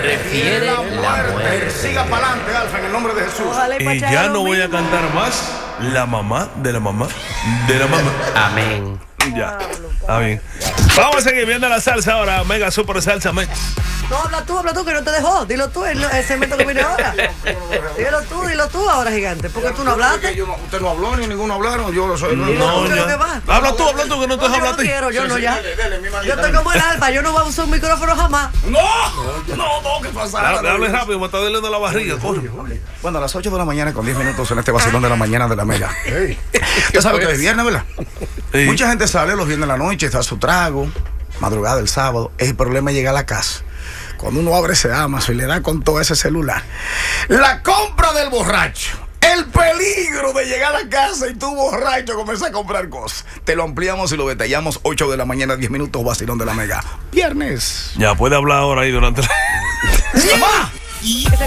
prefiere la muerte. Siga para adelante, Alfa, en el nombre de Jesús. Y ya no voy a cantar más la mamá de la mamá de la mamá. Amén. Ya, está bien. Vamos a seguir viendo la salsa ahora. Mega Super Salsa Mix. No, habla tú, que no te dejó. Dilo tú, el segmento que viene ahora. Dilo tú ahora, gigante. Porque tú no hablaste. Usted no habló, ni ninguno hablaron. Yo lo soy. No, ya. Habla tú, que no te has hablado a ti. Yo no, ya. Yo estoy como el Alfa, yo no voy a usar un micrófono jamás. No, ¿qué pasa? Hable rápido, me está doliendo la barriga, coño. Bueno, a las 8 de la mañana con 10 minutos en este vacilón de la mañana de la Mega. Usted sabe que hoy es viernes, ¿verdad? Sí. Mucha gente sale los viernes de la noche, está su trago, madrugada del sábado. El problema es llegar a la casa. Cuando uno abre ese Amazon y le da con todo ese celular. La compra del borracho. El peligro de llegar a casa y tú borracho comienzas a comprar cosas. Te lo ampliamos y lo detallamos. 8 de la mañana, 10 minutos, vacilón de la Mega. Viernes. Ya puede hablar ahora ahí durante la... ¡Mamá!